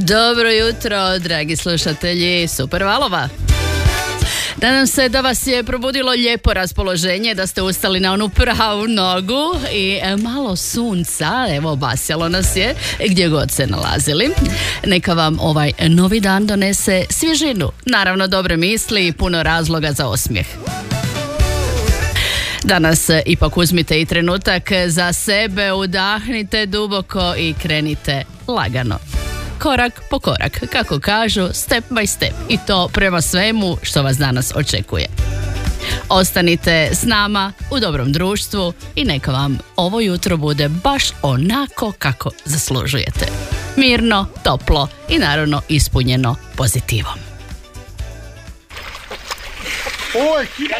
Dobro jutro, dragi slušatelji Super Valova. Nadam se da vas je probudilo lijepo raspoloženje, da ste ustali na onu pravu nogu i malo sunca, evo obasjalo nas je gdje god se nalazili. Neka vam ovaj novi dan donese svježinu, naravno dobre misli i puno razloga za osmijeh. Danas ipak uzmite i trenutak za sebe, udahnite duboko i krenite lagano. Korak po korak, kako kažu, step by step, i to prema svemu što vas danas očekuje. Ostanite s nama u dobrom društvu i neka vam ovo jutro bude baš onako kako zaslužujete. Mirno, toplo i naravno ispunjeno pozitivom. Oj,